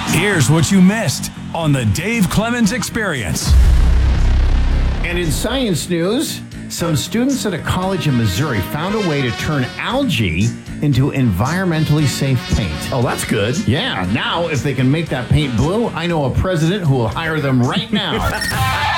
Here's what you missed on the Dave Clemens Experience. And in science news, some students at a college in Missouri found a way to turn algae into environmentally safe paint. Oh, that's good. Yeah, now if they can make that paint blue, I know a president who will hire them right now.